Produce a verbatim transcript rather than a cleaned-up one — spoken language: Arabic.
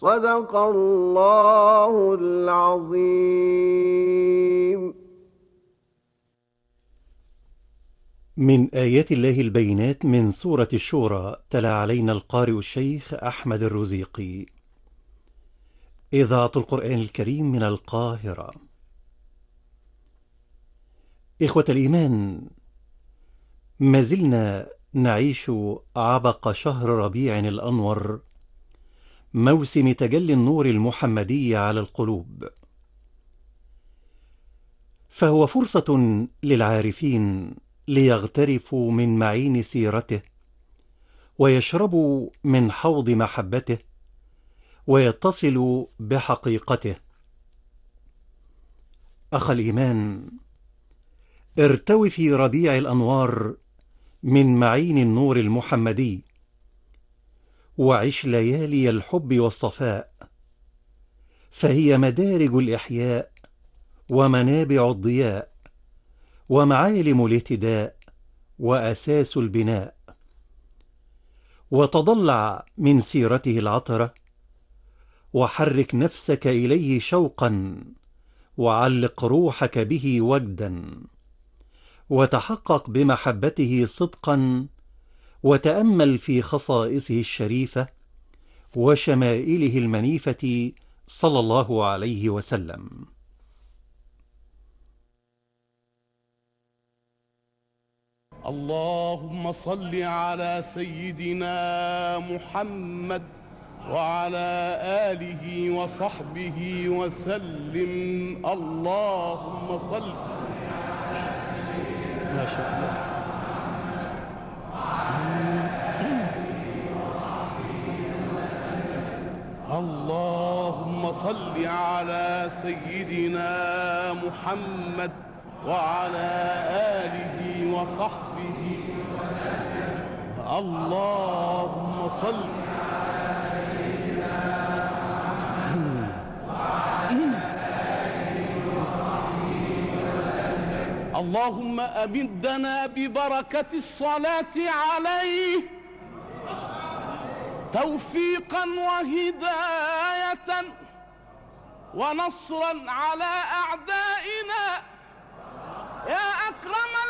صدق الله العظيم. من آيات الله البينات من سورة الشورى، تلا علينا القارئ الشيخ أحمد الرزيقي. إذاعة القرآن الكريم من القاهرة. إخوة الإيمان، ما زلنا نعيش عبق شهر ربيع الأنور، موسم تجلي النور المحمدي على القلوب، فهو فرصة للعارفين ليغترفوا من معين سيرته، ويشربوا من حوض محبته، ويتصلوا بحقيقته. أخ الإيمان، ارتوي في ربيع الأنوار من معين النور المحمدي، وعش ليالي الحب والصفاء، فهي مدارج الإحياء ومنابع الضياء ومعالم الاهتداء وأساس البناء. وتضلع من سيرته العطرة، وحرك نفسك إليه شوقا، وعلق روحك به وجدا، وتحقق بمحبته صدقا، وتأمل في خصائصه الشريفة وشمائله المنيفة صلى الله عليه وسلم. اللهم صل على سيدنا محمد وعلى آله وصحبه وسلم. اللهم صل. ما شاء الله. اللهم صل على سيدنا محمد وعلى آله وصحبه وسلم. اللهم صل على سيدنا محمد وعلى آله وصحبه وسلم. اللهم أمدنا ببركة الصلاة عليه توفيقا وهداية ونصرا على أعدائنا يا أكرم